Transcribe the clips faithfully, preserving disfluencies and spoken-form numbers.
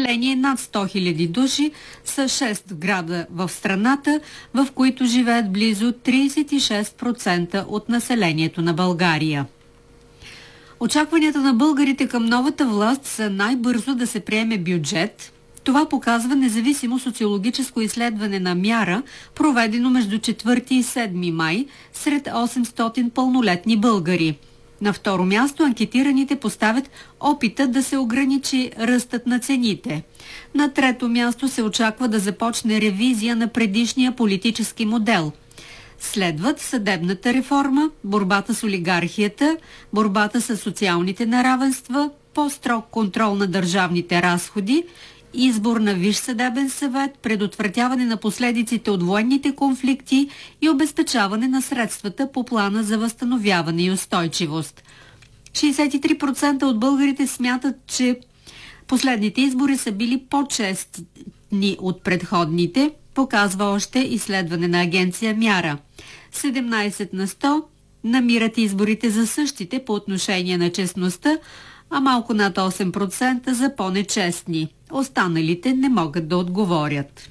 население над сто хиляди души са шест града в страната, в които живеят близо тридесет и шест процента от населението на България. Очакванията на българите към новата власт са най-бързо да се приеме бюджет. Това показва независимо социологическо изследване на Мяра, проведено между четвърти и седми май сред осемстотин пълнолетни българи. На второ място анкетираните поставят опита да се ограничи ръстът на цените. На трето място се очаква да започне ревизия на предишния политически модел. Следват съдебната реформа, борбата с олигархията, борбата с социалните неравенства, по-строг контрол на държавните разходи, избор на Висш съдебен съвет, предотвратяване на последиците от военните конфликти и обезпечаване на средствата по плана за възстановяване и устойчивост. шейсет и три процента от българите смятат, че последните избори са били по-честни от предходните, показва още изследване на агенция Мяра. седемнайсет на сто намират изборите за същите по отношение на честността, а малко над осем процента за по-нечестни. Останалите не могат да отговорят.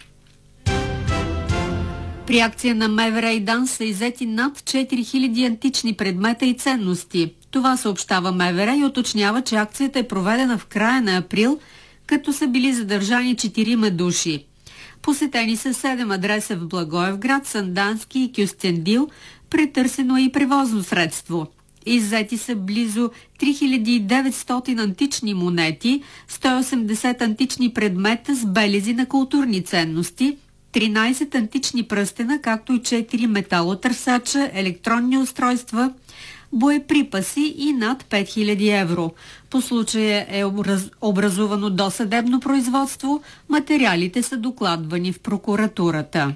При акция на МВР и ДАНС са иззети над четири хиляди антични предмета и ценности. Това съобщава МВР и уточнява, че акцията е проведена в края на април, като са били задържани четирима души. Посетени са седем адреса в Благоевград, Сандански и Кюстендил, претърсено е и превозно средство. Иззети са близо три хиляди и деветстотин антични монети, сто и осемдесет антични предмета с белези на културни ценности, тринайсет антични пръстена, както и четири металотърсача, електронни устройства, боеприпаси и над пет хиляди евро. По случая е образувано досъдебно производство, материалите са докладвани в прокуратурата.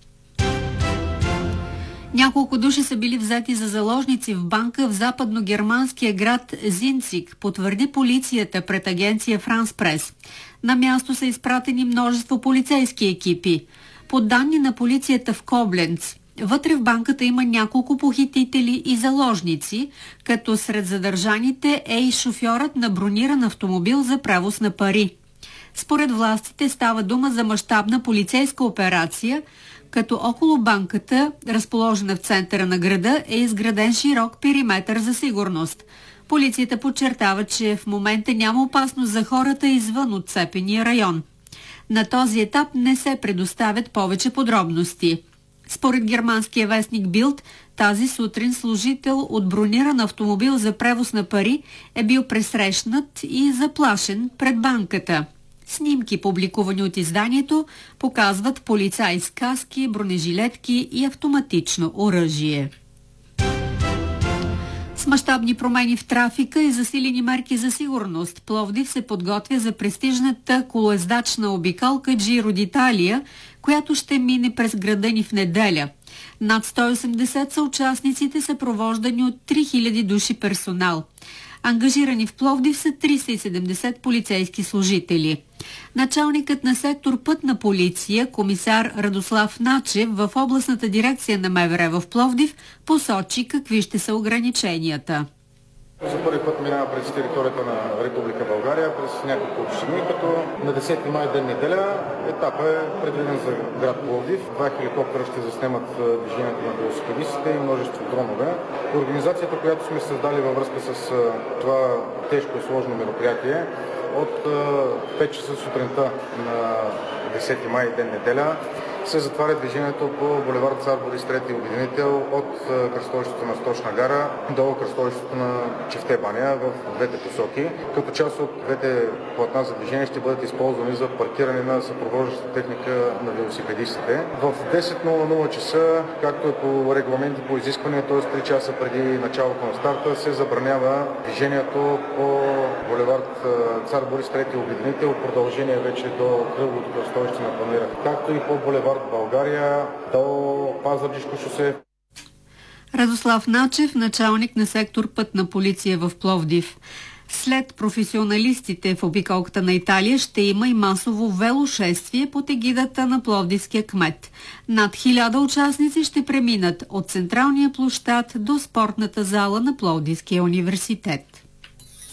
Няколко души са били взети за заложници в банка в западно-германския град Зинциг, потвърди полицията пред агенция Франс Прес. На място са изпратени множество полицейски екипи. По данни на полицията в Кобленц, вътре в банката има няколко похитители и заложници, като сред задържаните е и шофьорът на брониран автомобил за превоз на пари. Според властите става дума за мащабна полицейска операция, като около банката, разположена в центъра на града, е изграден широк периметър за сигурност. Полицията подчертава, че в момента няма опасност за хората извън отцепения район. На този етап не се предоставят повече подробности. Според германския вестник Билд, тази сутрин служител от брониран автомобил за превоз на пари е бил пресрещнат и заплашен пред банката. Снимки, публикувани от изданието, показват полицаи с каски, бронежилетки и автоматично оръжие. С мащабни промени в трафика и засилени мерки за сигурност, Пловдив се подготвя за престижната колоездачна обиколка Джиро д'Италия, която ще мине през града ни в неделя. Над сто и осемдесет са участниците, съпровождани от три хиляди души персонал. Ангажирани в Пловдив са триста и седемдесет полицейски служители. Началникът на сектор Пътна полиция, комисар Радослав Начев, в областната дирекция на МВР в Пловдив посочи какви ще са ограниченията. За първи път минава през територията на Република България, през няколко общини, като на десети май ден неделя етапът е предвиден за град Пловдив. Два хеликоптера ще заснемат движението на велосипедистите и множество дронове. Организацията, която сме създали във връзка с това тежко и сложно мероприятие, от пет часа сутринта на десети май ден неделя се затваря движението по булевард Цар Борис трети обединител от кръстовището на Сточна гара до кръстовището на Чифте баня в двете посоки. Като част от двете платна за движение ще бъдат използвани за паркиране на съпровождаща техника на велосипедистите. В десет часа, както е по регламент и по изискване, т.е. три часа преди началото на старта, се забранява движението по булевард Цар Борис трети обединител, продължение вече до кръговото кръстовище на Панера, както и по булевард България до Пазарджишко шосе. Радослав Начев, началник на сектор Пътна полиция в Пловдив. След професионалистите в обиколката на Италия ще има и масово велошествие под егидата на пловдивския кмет. Над хиляда участници ще преминат от централния площад до спортната зала на Пловдивския университет.